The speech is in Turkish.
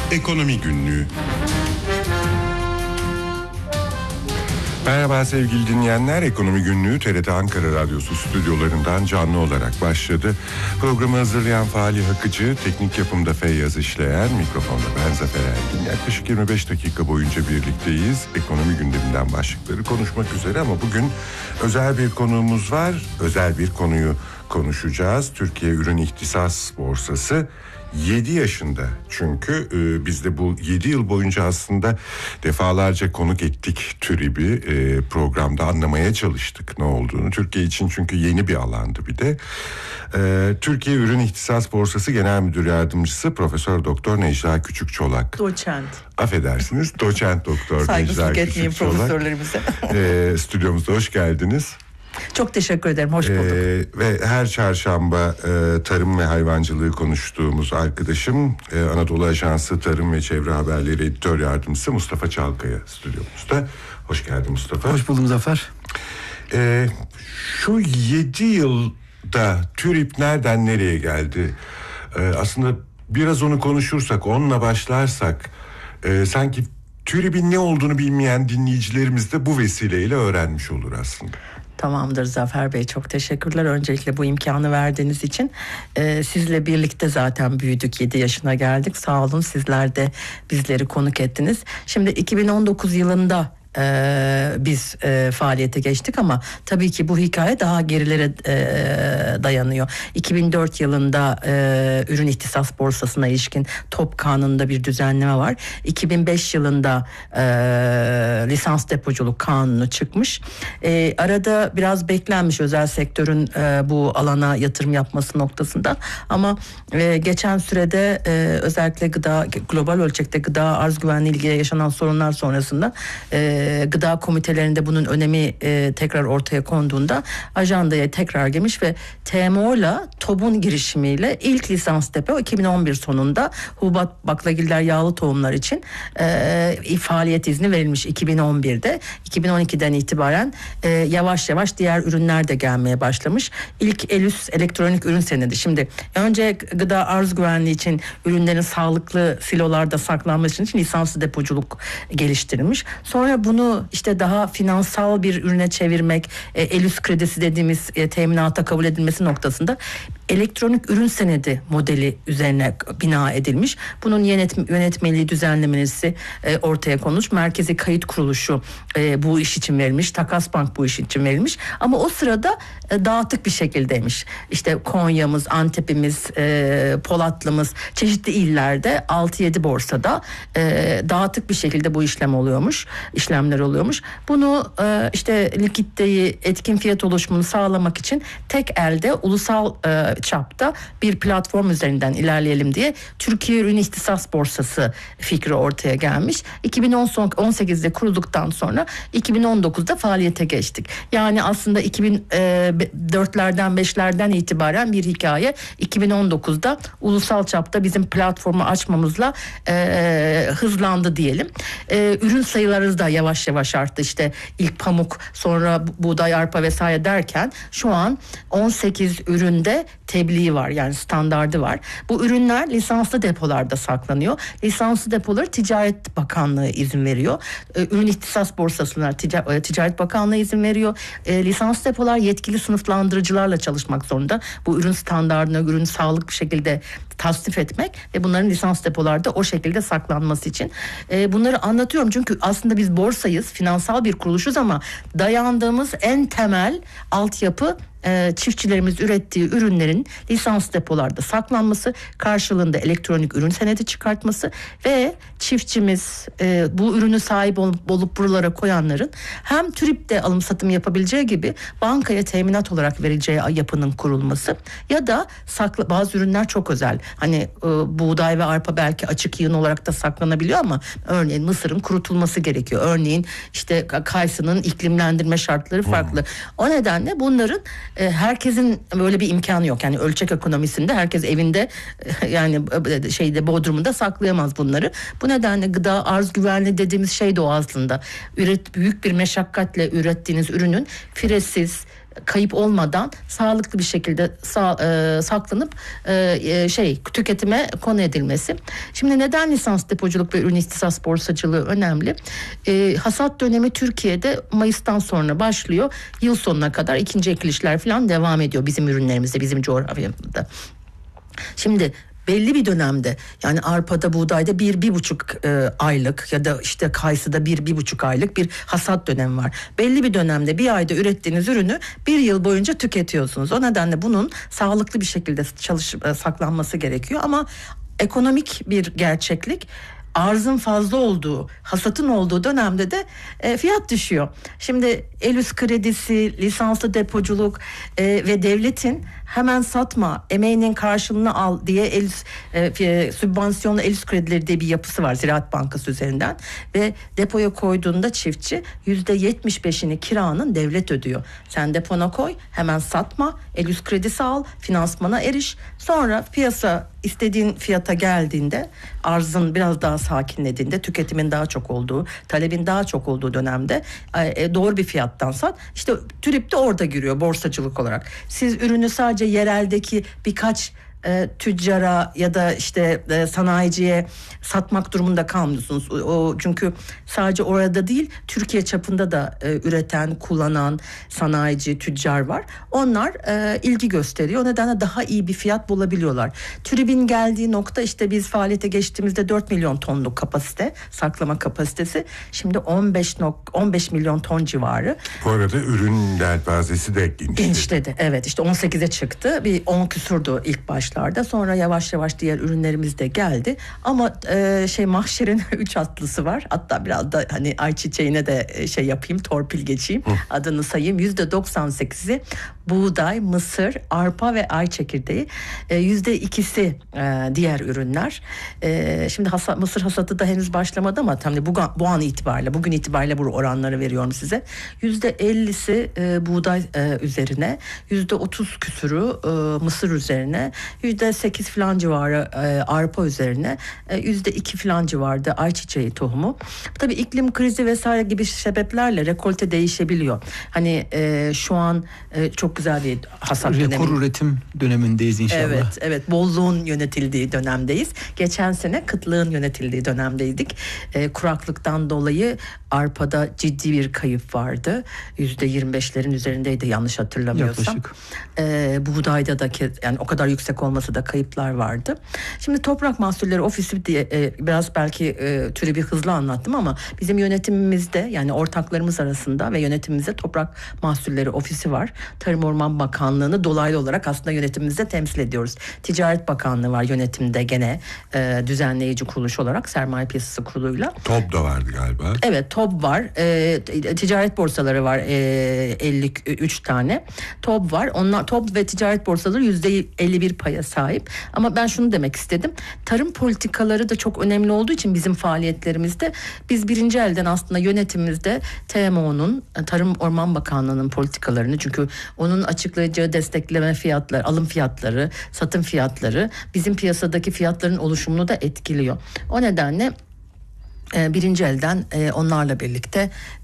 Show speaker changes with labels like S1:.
S1: Ekonomi Günlüğü. Merhaba sevgili dinleyenler. Ekonomi Günlüğü TRT Ankara Radyosu stüdyolarından canlı olarak başladı. Programı hazırlayan Fahri Akıcı, teknik yapımda Feyyaz İşleyen, mikrofonda ben Zafer Ergin. Yaklaşık 25 dakika boyunca birlikteyiz. Ekonomi gündeminden başlıkları konuşmak üzere ama bugün özel bir konuğumuz var. Özel bir konuyu konuşacağız. Türkiye Ürün İhtisas Borsası 7 yaşında çünkü biz de bu 7 yıl boyunca aslında defalarca konuk ettik TÜRİB'i, programda anlamaya çalıştık ne olduğunu. Türkiye için çünkü yeni bir alandı bir de. Türkiye Ürün İhtisas Borsası Genel Müdür Yardımcısı Profesör Doktor Necla Küçükçolak.
S2: Doçent.
S1: Affedersiniz, Doçent Doktor Necla Küçükçolak.
S2: Profesörlerimize.
S1: Stüdyomuzda hoş geldiniz.
S2: Çok teşekkür ederim, hoş bulduk.
S1: Ve her çarşamba tarım ve hayvancılığı konuştuğumuz arkadaşım Anadolu Ajansı Tarım ve Çevre Haberleri Editör Yardımcısı Mustafa Çalkaya stüdyomuzda. Hoş geldin Mustafa.
S3: Hoş buldum Zafer.
S1: Şu 7 yılda TÜRİB nereden nereye geldi? Aslında biraz onu konuşursak, onunla başlarsak sanki TÜRİB'in ne olduğunu bilmeyen dinleyicilerimiz de bu vesileyle öğrenmiş olur aslında.
S2: Tamamdır Zafer Bey, çok teşekkürler öncelikle bu imkanı verdiğiniz için. Sizle birlikte zaten büyüdük, 7 yaşına geldik, sağ olun, sizler de bizleri konuk ettiniz. Şimdi 2019 yılında biz faaliyete geçtik ama tabii ki bu hikaye daha gerilere dayanıyor. 2004 yılında Ürün İhtisas Borsası'na ilişkin TOP Kanunu'nda bir düzenleme var. 2005 yılında Lisans Depoculuk Kanunu çıkmış. Arada biraz beklenmiş özel sektörün bu alana yatırım yapması noktasında ama geçen sürede özellikle global ölçekte gıda arz güvenliği ilgili yaşanan sorunlar sonrasında gıda komitelerinde bunun önemi tekrar ortaya konduğunda ajandaya tekrar girmiş ve TMO'la TOB'un girişimiyle ilk lisans depo 2011 sonunda hububat, baklagiller, yağlı tohumlar için faaliyet izni verilmiş 2011'de. 2012'den itibaren yavaş yavaş diğer ürünler de gelmeye başlamış. İlk ELÜS elektronik ürün senedi. Şimdi önce gıda arz güvenliği için ürünlerin sağlıklı silolarda saklanması için lisanslı depoculuk geliştirilmiş. Sonra bunu işte daha finansal bir ürüne çevirmek, ELÜS kredisi dediğimiz teminata kabul edilmesi noktasında elektronik ürün senedi modeli üzerine bina edilmiş. Bunun yönetmeliği, düzenlemesi ortaya konmuş. Merkezi Kayıt Kuruluşu bu iş için verilmiş. Takas Bank bu iş için verilmiş. Ama o sırada dağıtık bir şekildeymiş. İşte Konya'mız, Antep'imiz, Polatlı'mız, çeşitli illerde 6-7 borsada dağıtık bir şekilde bu işlemler oluyormuş. Bunu işte likiditeyi, etkin fiyat oluşumunu sağlamak için tek elde ulusal çapta bir platform üzerinden ilerleyelim diye Türkiye Ürün İhtisas Borsası fikri ortaya gelmiş. 2018'de kurulduktan sonra 2019'da faaliyete geçtik. Yani aslında 2004'lerden 5'lerden itibaren bir hikaye 2019'da ulusal çapta bizim platformu açmamızla hızlandı diyelim. Ürün sayıları da yavaş yavaş arttı. İşte ilk pamuk, sonra buğday, arpa vesaire derken şu an 18 üründe tebliği var, yani standardı var. Bu ürünler lisanslı depolarda saklanıyor. Lisanslı depoları Ticaret Bakanlığı izin veriyor. Ürün İhtisas Borsası'na Ticaret Bakanlığı izin veriyor. Lisanslı depolar yetkili sınıflandırıcılarla çalışmak zorunda. Bu ürün standartını, ürün sağlıklı bir şekilde tasnif etmek ve bunların lisans depolarda o şekilde saklanması için. Bunları anlatıyorum çünkü aslında biz borsayız, finansal bir kuruluşuz ama dayandığımız en temel altyapı çiftçilerimiz ürettiği ürünlerin lisans depolarda saklanması, karşılığında elektronik ürün senedi çıkartması ve çiftçimiz bu ürünü sahip olup buralara koyanların hem TÜRİB'de alım satım yapabileceği gibi bankaya teminat olarak vereceği yapının kurulması ya da bazı ürünler çok özel. Hani buğday ve arpa belki açık yığın olarak da saklanabiliyor ama örneğin mısırın kurutulması gerekiyor. Örneğin işte kayısının iklimlendirme şartları farklı. O nedenle bunların herkesin böyle bir imkanı yok. Yani ölçek ekonomisinde herkes evinde yani bodrumunda saklayamaz bunları. Bu nedenle gıda arz güvenliği dediğimiz şey de o aslında. Büyük bir meşakkatle ürettiğiniz ürünün firesiz, kayıp olmadan sağlıklı bir şekilde saklanıp tüketime konu edilmesi. Şimdi neden lisans depoculuk ve ürün ihtisas borsacılığı önemli? Hasat dönemi Türkiye'de Mayıs'tan sonra başlıyor. Yıl sonuna kadar ikinci ekilişler falan devam ediyor bizim ürünlerimizde, bizim coğrafyamızda. Şimdi belli bir dönemde, yani arpada, buğdayda 1-1,5 aylık ya da işte kayısıda 1-1,5 aylık bir hasat dönemi var. Belli bir dönemde bir ayda ürettiğiniz ürünü bir yıl boyunca tüketiyorsunuz. O nedenle bunun sağlıklı bir şekilde saklanması gerekiyor ama ekonomik bir gerçeklik, arzın fazla olduğu, hasatın olduğu dönemde de fiyat düşüyor. Şimdi el üst kredisi, lisanslı depoculuk ve devletin hemen satma, emeğinin karşılığını al diye sübvansiyonlu el üst kredileri diye bir yapısı var Ziraat Bankası üzerinden ve depoya koyduğunda çiftçi %75'ini kiranın devlet ödüyor. Sen depona koy, hemen satma, el üst kredisi al, finansmana eriş. Sonra piyasa istediğin fiyata geldiğinde, arzın biraz daha sakinlediğinde, tüketimin daha çok olduğu, talebin daha çok olduğu dönemde doğru bir fiyattan sat. İşte TÜRİP de orada giriyor borsacılık olarak. Siz ürünü sadece yereldeki birkaç tüccara ya da işte sanayiciye satmak durumunda kalmıyorsunuz. Çünkü sadece orada değil, Türkiye çapında da üreten, kullanan sanayici, tüccar var. Onlar ilgi gösteriyor. O nedenle daha iyi bir fiyat bulabiliyorlar. TÜRİB'in geldiği nokta, işte biz faaliyete geçtiğimizde 4 milyon tonluk kapasite, saklama kapasitesi. Şimdi 15 milyon ton civarı.
S1: Bu arada ürün yelpazesi de
S2: genişledi. Evet, işte 18'e çıktı. Bir 10 küsurdu ilk başta. Sonra yavaş yavaş diğer ürünlerimiz de geldi. Ama mahşerin 3 atlısı var. Hatta biraz da hani ayçiçeğine de yapayım, torpil geçeyim. Adını sayayım. %98'i buğday, mısır, arpa ve ay çekirdeği. %2'si diğer ürünler. Şimdi mısır hasatı da henüz başlamadı ama tabii bu an itibariyle, bugün itibariyle bu oranları veriyorum size. %50'si buğday üzerine, %30 küsürü mısır üzerine, %8 falan civarı arpa üzerine, %2 falan civarında ayçiçeği tohumu. Tabii iklim krizi vesaire gibi sebeplerle rekolte değişebiliyor. Hani şu an çok güzel bir hasat dönemi.
S3: Rekor üretim dönemindeyiz inşallah.
S2: Evet, bolluğun yönetildiği dönemdeyiz. Geçen sene kıtlığın yönetildiği dönemdeydik. Kuraklıktan dolayı arpada ciddi bir kayıp vardı. %25'lerin üzerindeydi yanlış hatırlamıyorsam. Buğdayda da yani o kadar yüksek olmasa da kayıplar vardı. Şimdi Toprak Mahsulleri Ofisi diye biraz belki TÜRİB'i hızlı anlattım ama bizim yönetimimizde, yani ortaklarımız arasında ve yönetimimizde Toprak Mahsulleri Ofisi var. Tarım Orman Bakanlığı'nı dolaylı olarak aslında yönetimimizde temsil ediyoruz. Ticaret Bakanlığı var yönetimde gene düzenleyici kuruluş olarak Sermaye Piyasası Kurulu'yla.
S1: TOB da vardı galiba.
S2: Evet, TOB var. Ticaret borsaları var 53 tane. TOB var. Onlar TOB ve ticaret borsaları %51 paya sahip. Ama ben şunu demek istedim. Tarım politikaları da çok önemli olduğu için bizim faaliyetlerimizde biz birinci elden aslında yönetimimizde TMO'nun, Tarım Orman Bakanlığı'nın politikalarını, çünkü onun açıklayacağı destekleme fiyatları, alım fiyatları, satım fiyatları bizim piyasadaki fiyatların oluşumunu da etkiliyor. O nedenle birinci elden onlarla birlikte